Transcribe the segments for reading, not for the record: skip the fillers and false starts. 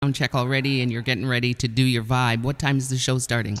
sound check already and you're getting ready to do your vibe. What time is the show starting?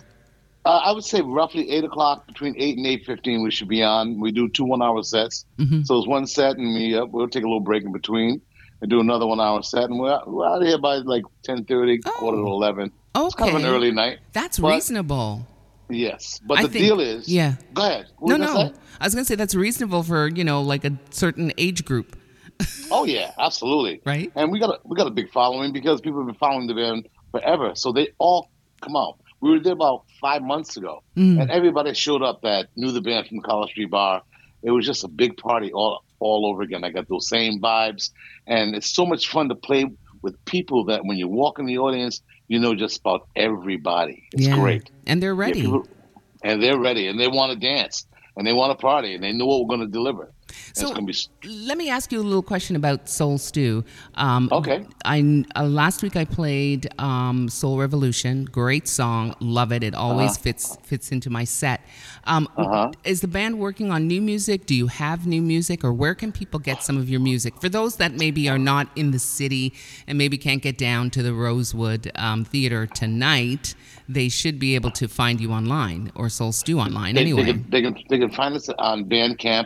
I would say roughly 8 o'clock, between 8 and 8:15, we should be on. We do two 1 hour sets, Hmm. so it's one set, and we'll take a little break in between and do another 1 hour set, and we're out of here by like 10:30, quarter to Oh, 11. It's kind of an okay. early night, That's but reasonable. yes. But I the think, deal is, yeah. go ahead. What were No, you gonna no. say? I was going to say that's reasonable for, like a certain age group, Oh yeah, absolutely. right? And we got a big following because people have been following the band forever. So they all come out. We were there about 5 months ago, and Mm. everybody showed up that knew the band from the College Street Bar. It was just a big party all over again. I got those same vibes, and it's so much fun to play with people that when you walk in the audience, you know just about everybody. It's Yeah. great. And they're Yeah, ready. people, and they're ready, and they want to dance, and they want to party, and they know what we're going to deliver. And it's So going to be let me ask you a little question about Soul Stew. okay. I last week I played Soul Revolution. Great song, love it. It Uh huh. always fits into my set. Uh huh. Is the band working on new music? Do you have new music, or where can people get some of your music? For those that maybe are not in the city and maybe can't get down to the Rosewood Theater tonight, they should be able to find you online or Soul Stew online They, they anyway. can they can they can find us on Bandcamp.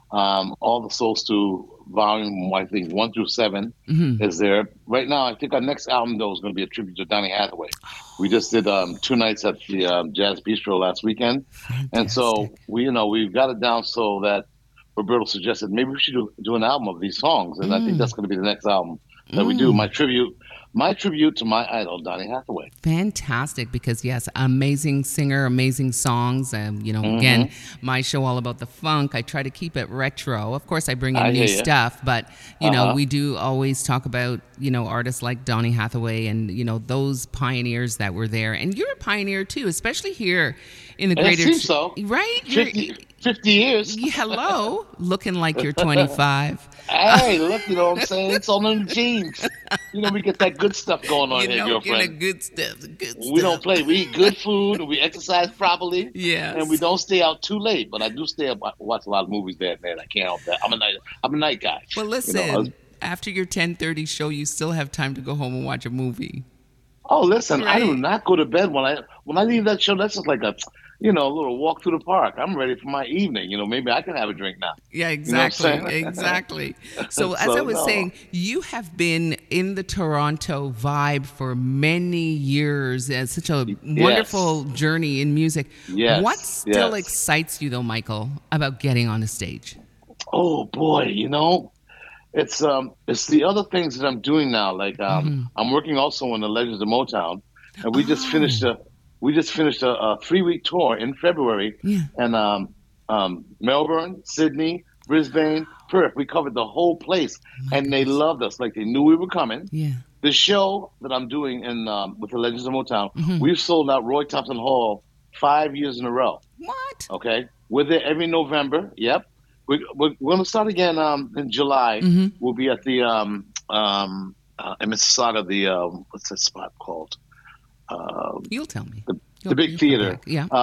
All the Souls to volume, I think 1 through 7 Hmm. is there right now. I think our next album though is going to be a tribute to Donny Hathaway. We just did 2 nights at the Jazz Bistro last weekend, and so Fantastic. we've got it down so that Roberto suggested maybe we should do an album of these songs, and I think Mm, that's going to be the next album that we do. mm. My tribute to my idol Donny Hathaway. Fantastic, because yes, amazing singer, amazing songs. Again, Hmm. my show all about the funk. I try to keep it retro. Of course, I bring in I new hear you. stuff, but Uh huh. we do always talk about artists like Donny Hathaway and those pioneers that were there. And you're a pioneer too, especially here in the It greater, seems so. right? You're 50 years. hello, looking like you're 25. Hey, look, you know what I'm saying? It's all in the genes. We get that good stuff going on here, Getting the girlfriend. good stuff, the good We don't stuff. play. We eat good food, and we exercise properly, and we Yes. don't stay out too late. But I do stay up, watch a lot of movies there, man. I can't help that. I'm a night guy. Well, You know. listen, after your 10:30 show, you still have time to go home and watch a movie, Oh, listen, I do right? not go to bed when I leave that show. That's just like a little walk through the park. I'm ready for my evening. Maybe I can have a drink now. Yeah, You know what exactly, I'm exactly. So, saying? as I So was no. saying, you have been in the Toronto vibe for many years. It's such a Yes, wonderful journey in music. What yes, still yes. excites you, though, Michael, about getting on a stage? Oh boy, it's the other things that I'm doing now. Like Hmm. I'm working also on the Legends of Motown, and Oh, we just finished a 3 week tour in February, yeah. and Melbourne, Sydney, Brisbane, Perth. We covered the whole place, My and they goodness. loved us. Like they knew we were coming. Yeah. The show that I'm doing in with the Legends of Motown, Hmm. we've sold out Roy Thompson Hall 5 years in a row. What? Okay, we're there every November. Yep, we're going to start again in July. Hmm. We'll be at the in Mississauga. The what's that spot called? Um, You'll tell me. the big You'll come theater. back. Yeah.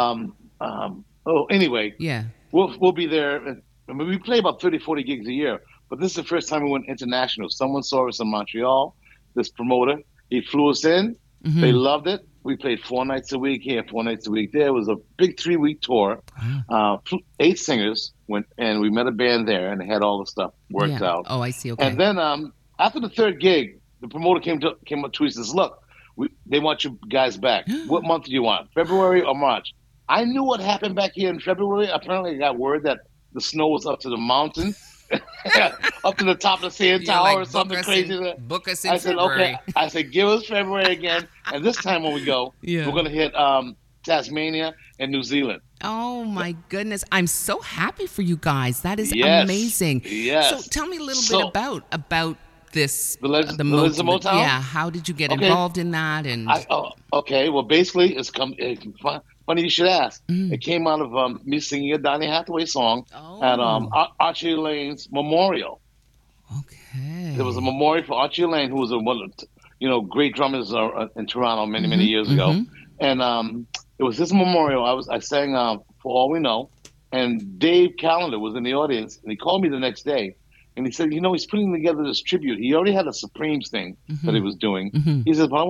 Anyway, Yeah. we'll be there. I mean, we play about 30, 40 gigs a year, but this is the first time we went international. Someone saw us in Montreal. This promoter, he flew us in. They Hmm. loved it. We played 4 nights a week here, 4 nights a week there. It was a big 3 week tour. Wow. 8 singers went, and we met a band there, and they had all the stuff worked Yeah. out. Oh, I see. And Okay. then after the third gig, the promoter came up to us and says, "Look, they want you guys back. What month do you want? February or March?" I knew what happened back here in February. Apparently, I got word that the snow was up to the mountain, up to the top of the CN You're Tower or like something crazy. book us in I said, "Okay." February. I said, "Give us February again." And this time when we go, we're Yeah. gonna hit Tasmania and New Zealand. Oh my goodness. I'm so happy for you guys. That is Yes, amazing. So yes. tell me a little bit So about this the Legends of Motown. yeah, how did you get Okay, involved in that and okay. Well, basically, funny you should ask. mm, It came out of me singing a Donny Hathaway song at oh, Archie Lane's memorial. There was a okay. memorial for Archie Lane, who was one of the great drummers in Toronto many many Mhm. years ago, Mhm. and it was his memorial. I sang For All We Know, and Dave Callender was in the audience, and he called me the next day, And he said, he's putting together this tribute. He already had a Supremes thing that he was doing. Mm-hmm. He says, but I